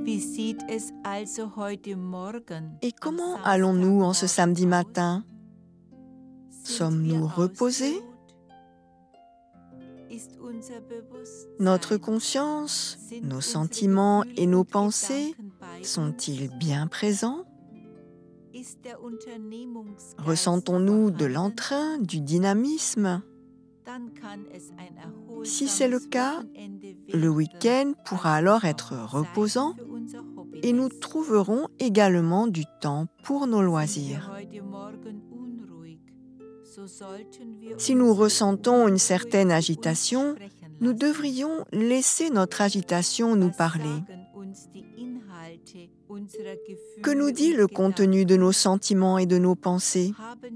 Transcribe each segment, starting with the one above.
Et comment allons-nous en ce samedi matin? Sommes-nous reposés? Notre conscience, nos sentiments et nos pensées sont-ils bien présents? Ressentons-nous de l'entrain, du dynamisme? Si c'est le cas, le week-end pourra alors être reposant et nous trouverons également du temps pour nos loisirs. Si nous ressentons une certaine agitation, nous devrions laisser notre agitation nous parler. Que nous dit le contenu de nos sentiments et de nos pensées?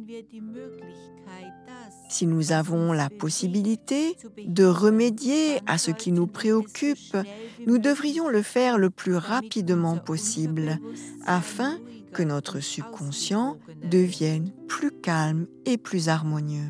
Si nous avons la possibilité de remédier à ce qui nous préoccupe, nous devrions le faire le plus rapidement possible, afin que notre subconscient devienne plus calme et plus harmonieux.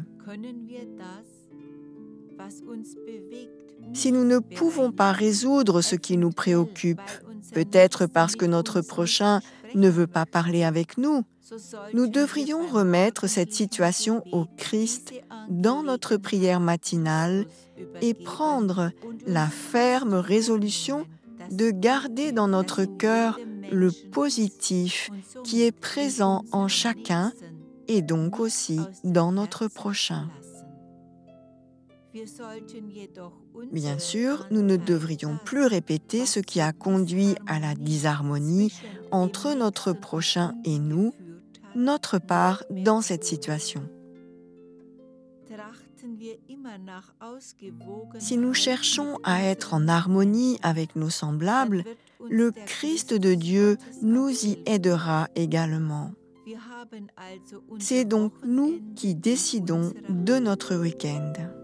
Si nous ne pouvons pas résoudre ce qui nous préoccupe, peut-être parce que notre prochain ne veut pas parler avec nous, nous devrions remettre cette situation au Christ dans notre prière matinale et prendre la ferme résolution de garder dans notre cœur le positif qui est présent en chacun et donc aussi dans notre prochain. Bien sûr, nous ne devrions plus répéter ce qui a conduit à la disharmonie entre notre prochain et nous, notre part dans cette situation. Si nous cherchons à être en harmonie avec nos semblables, le Christ de Dieu nous y aidera également. C'est donc nous qui décidons de notre week-end.